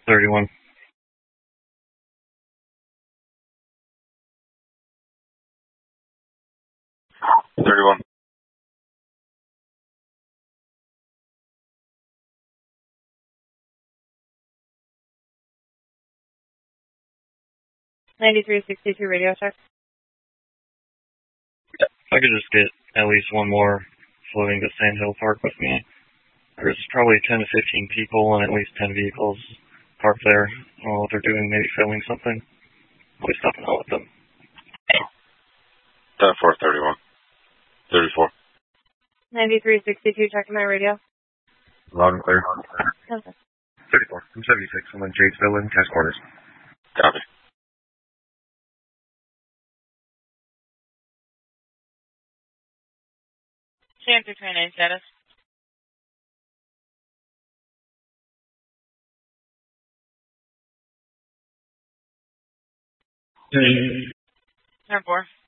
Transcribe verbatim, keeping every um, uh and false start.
thirty-one. thirty-one. ninety-three sixty-two radio check. If I could just get at least one more floating to Sand Hill Park with me. There's probably ten to fifteen people and at least ten vehicles parked there. I don't know what they're doing, maybe filming something. I'll be stopping out with them. ten four thirty-one. thirty-four. ninety-three sixty-two, checking my radio. Loud and clear. Okay. thirty-four. I'm seventy-six. I'm in Jade's building, Cash Corners. Copy. Chance of twenty-nine status. Hey. ten four.